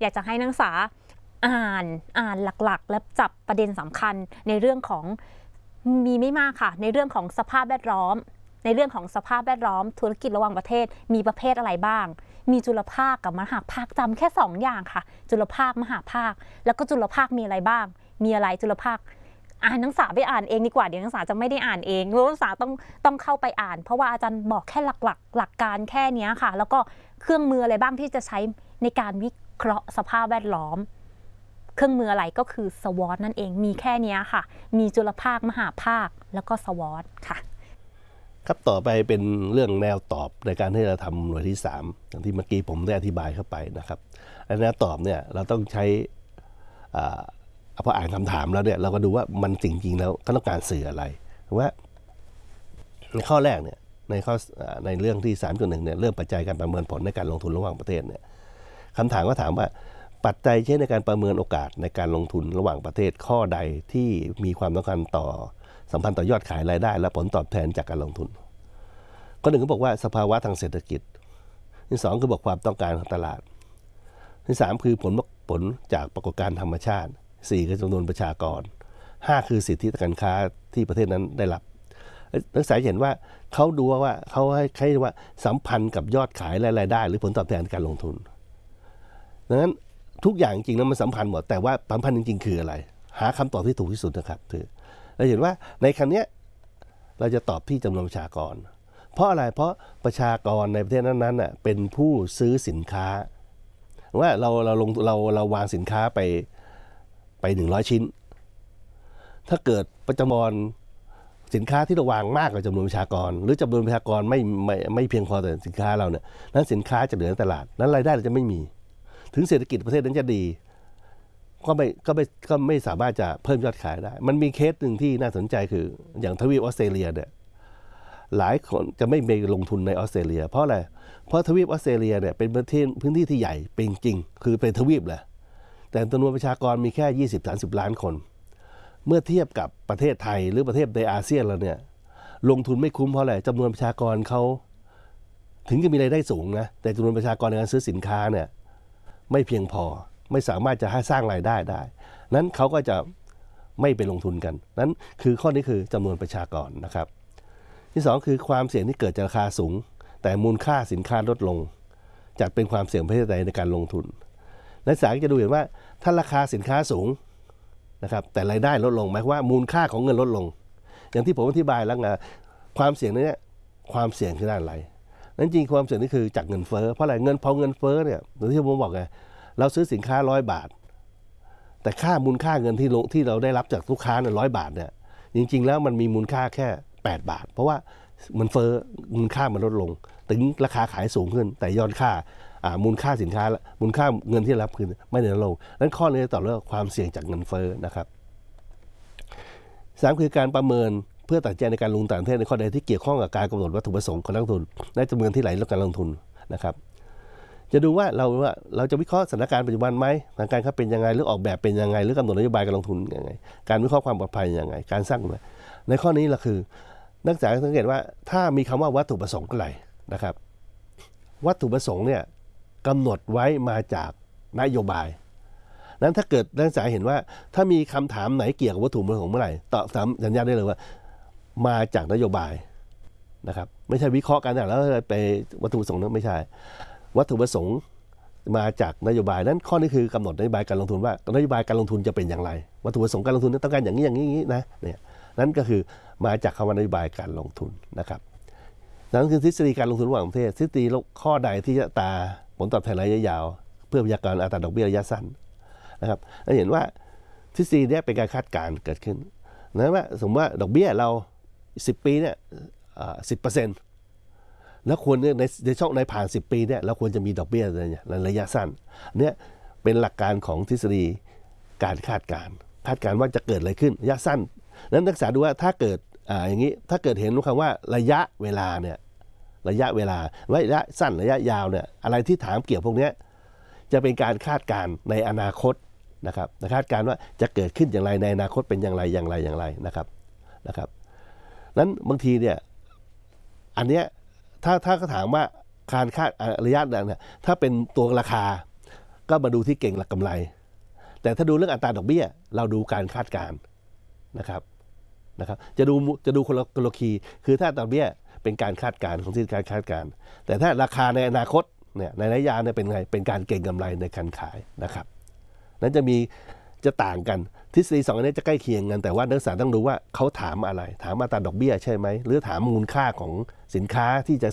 อยากจะให้นักศึกษาอ่านหลักๆและจับประเด็นสำคัญในเรื่องของมีไม่มากค่ะในเรื่องของสภาพแวดล้อมธุรกิจระหว่างประเทศมีประเภทอะไรบ้างมีจุลภาคกับมหาภาคจำแค่2อย่างค่ะจุลภาคมหาภาคแล้วก็จุลภาคมีอะไรบ้างมีอะไรจุลภาคนักศึกษาไปอ่านเองดีกว่าเดี๋ยวนักศึกษาจะไม่ได้อ่านเองนักศึกษาต้องเข้าไปอ่านเพราะว่าอาจารย์บอกแค่หลักการแค่นี้ค่ะแล้วก็เครื่องมืออะไรบ้างที่จะใช้ในการวิเคราะห์สภาพแวดล้อมเครื่องมืออะไรก็คือสวอตนั่นเองมีแค่นี้ค่ะมีจุลภาคมหาภาคแล้วก็สวอตค่ะครับต่อไปเป็นเรื่องแนวตอบในการที่จะทำหน่วยที่3อย่างที่เมื่อกี้ผมได้อธิบายเข้าไปนะครับแนวตอบเนี่ยเราต้องใช้พออ่านคำถามแล้วเนี่ยเราก็ดูว่ามันจริงๆแล้วเขาต้องการสื่ออะไรว่าในข้อแรกเนี่ยในเรื่องที่ 3.1 เนี่ยเรื่องปัจจัยการประเมินผลในการลงทุนระหว่างประเทศเนี่ยคำถามก็ถามว่าปัจจัยใช้ในการประเมินโอกาสในการลงทุนระหว่างประเทศข้อใดที่มีความสำคัญต่อสัมพันธ์ต่อยอดขายรายได้และผลตอบแทนจากการลงทุนข้อ1ก็บอกว่าสภาวะทางเศรษฐกิจที่2คือบอกความต้องการของตลาดที่3คือผลจากปรากฏการณ์ธรรมชาติ4คือจำนวนประชากร5คือสิทธิการค้าที่ประเทศนั้นได้รับนักศึกษาเห็นว่าเขาดูว่าเขาให้ว่าสัมพันธ์กับยอดขายและรายได้หรือผลตอบแทนการลงทุนดังนั้นทุกอย่างจริงแล้วมันสัมพันธ์หมดแต่ว่าสัมพันธ์จริงๆคืออะไรหาคำตอบที่ถูกที่สุดนะครับคือเราเห็นว่าในคำนี้เราจะตอบที่จำนวนประชากรเพราะอะไรเพราะประชากรในประเทศนั้นๆเป็นผู้ซื้อสินค้าว่าเราวางสินค้าไป100 ชิ้นถ้าเกิดประจำนวนสินค้าที่เราวางมากกว่าจำนวนประชากรหรือจำนวนประชากรไม่เพียงพอต่อสินค้าเราเนี่ยนั้นสินค้าจะเหลือในตลาดนั้นรายได้เราจะไม่มีถึงเศรษฐกิจประเทศนั้นจะดีก็ไม่สามารถจะเพิ่มยอดขายได้มันมีเคสหนึ่งที่น่าสนใจคืออย่างทวีปออสเตรเลียเนี่ยหลายคนจะไม่ไปลงทุนในออสเตรเลียเพราะอะไรเพราะทวีปออสเตรเลียเนี่ยเป็นพื้นที่ที่ใหญ่เป็นจริงคือเป็นทวีปแหละแต่จำนวนประชากรมีแค่ 20-30 ล้านคนเมื่อเทียบกับประเทศไทยหรือประเทศในอาเซียนเราเนี่ยลงทุนไม่คุ้มเพราะอะไรจำนวนประชากรเขาถึงจะมีรายได้สูงนะแต่จำนวนประชากรในการซื้อสินค้าเนี่ยไม่เพียงพอไม่สามารถจะให้สร้างรายได้ได้นั้นเขาก็จะไม่ไปลงทุนกันนั้นคือข้อนี้คือจำนวนประชากรนะครับที่2คือความเสี่ยงที่เกิดจากราคาสูงแต่มูลค่าสินค้าลดลงจัดเป็นความเสี่ยงประเทศใดในการลงทุนนักศึกษาจะดูเห็นว่าถ้าราคาสินค้าสูงนะครับแต่รายได้ลดลงหมายความว่ามูลค่าของเงินลดลงอย่างที่ผมอธิบายแล้วไงความเสี่ยงนี้ความเสี่ยงคือด้านอะไรนั้นจริงความเสี่ยงนี่คือจากเงินเฟ้อเพราะอะไรเงินเฟ้อเนี่ยอย่างที่ผมบอกไงเราซื้อสินค้า100 บาทแต่มูลค่าเงินที่เราได้รับจากลูกค้าเนี่ย100 บาทเนี่ยจริงๆแล้วมันมีมูลค่าแค่8 บาทเพราะว่ามันเฟ้อมูลค่ามันลดลงถึงราคาขายสูงขึ้นแต่ยอดค่ามูลค่าสินค้ามูลค่าเงินที่รับคืนไม่ได้ลดลงนั้นข้อนี้ต่อเรื่องความเสี่ยงจากเงินเฟ้อนะครับ3คือการประเมินเพื่อตัดสินใจในการลงทุนต่างประเทศในข้อใดที่เกี่ยวข้องกับการกำหนดวัตถุประสงค์ของนักลงทุนและจำนวนที่ไหลและการลงทุนนะครับจะดูว่าเราจะวิเคราะห์สถานการณ์ปัจจุบันไหมสถานการณ์เขาเป็นยังไงหรือออกแบบเป็นยังไงหรือกำหนดนโยบายการลงทุนยังไงการวิเคราะห์ความปลอดภัยยังไงการสร้างในข้อนี้เราคือนักศึกษาสังเกตว่าถ้ามีคำว่าวัตถุประสงค์อะไรนะครับวัตถุประสงค์เนี่ยกำหนดไว้มาจากนโยบายนั้นถ้าเกิดนักศึกษาเห็นว่าถ้ามีคำถามไหนเกี่ยวกับวัตถุประสงค์เมื่อไหร่ตอบสัญญาได้เลยว่ามาจากนโยบายนะครับไม่ใช่วิเคราะห์กันแล้วไปวัตถุประสงค์นั้นไม่ใช่วัตถุประสงค์มาจากนโยบายนั้นข้อนี้คือกำหนดนโยบายการลงทุนว่านโยบายการลงทุนจะเป็นอย่างไรวัตถุประสงค์การลงทุนต้องการอย่างนี้นะเนี่ยนั้นก็คือมาจากคำว่านโยบายการลงทุนนะครับนั่นคือทฤษฎีการลงทุนระหว่างประเทศทฤษฎีข้อใดที่จะผลตอบแทนระยะยาวเพื่อพยากรณ์อัตราดอกเบี้ยระยะสั้นนะครับเราเห็นว่าทฤษฎีนี้เป็นการคาดการณ์เกิดขึ้นนะว่าสมมติว่าดอกเบี้ยเรา10 ปีเนี่ย10%แล้วควรในช่องในผ่าน10 ปีเนี่ยเราควรจะมีดอกเบี้ยในระยะสั้นเนี่ยเป็นหลักการของทฤษฎีการคาดการณ์ว่าจะเกิดอะไรขึ้นระยะสั้นนั้นนักศึกษาดูว่าถ้าเกิดอย่างนี้ถ้าเกิดเห็นคำว่าระยะเวลาเนี่ยระยะเวลาระยะสั้นระยะยาวเนี่ยอะไรที่ถามเกี่ยวพวกนี้จะเป็นการคาดการณ์ในอนาคตนะครับคาดการณ์ว่าจะเกิดขึ้นอย่างไรในอนาคตเป็นอย่างไรนะครับนั้นบางทีเนี่ยอันเนี้ยถ้าเขาถามว่าการคาดระยะเนี่ยถ้าเป็นตัวราคาก็มาดูที่เก่งหลักกำไรแต่ถ้าดูเรื่องอัตราดอกเบี้ยเราดูการคาดการณ์นะครับจะดูคนละคีย์คือถ้าดอกเบี้ยเป็นการคาดการณ์ของที่การคาดการณ์แต่ถ้าราคาในอนาคตเนี่ยในระยะยาวเนี่ยเป็นไงเป็นการเก็งกำไรในการขายนะครับนั้นจะต่างกันทฤษฎี2อันนี้จะใกล้เคียงกันแต่ว่านักศึกษาต้องดูว่าเขาถามอะไรถามอัตราดอกเบี้ยใช่ไหมหรือถามมูลค่าของสินค้าที่จะ